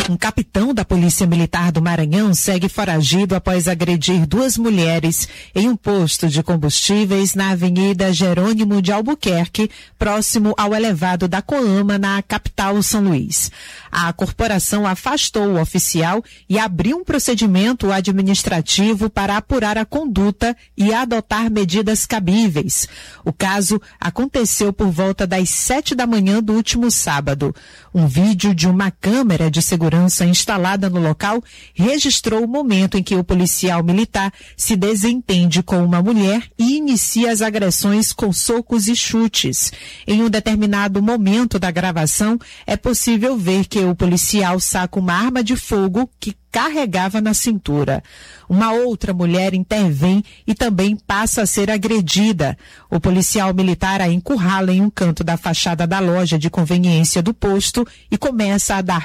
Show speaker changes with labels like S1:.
S1: Um capitão da Polícia Militar do Maranhão segue foragido após agredir 2 mulheres em um posto de combustíveis na Avenida Jerônimo de Albuquerque, próximo ao elevado da Coama, na capital São Luís. A corporação afastou o oficial e abriu um procedimento administrativo para apurar a conduta e adotar medidas cabíveis. O caso aconteceu por volta das 7 da manhã do último sábado. Um vídeo de uma câmera de segurança instalada no local registrou o momento em que o policial militar se desentende com uma mulher e inicia as agressões com socos e chutes. Em um determinado momento da gravação, é possível ver que o policial saca uma arma de fogo que carregava na cintura. Uma outra mulher intervém e também passa a ser agredida. O policial militar a encurrala em um canto da fachada da loja de conveniência do posto e começa a dar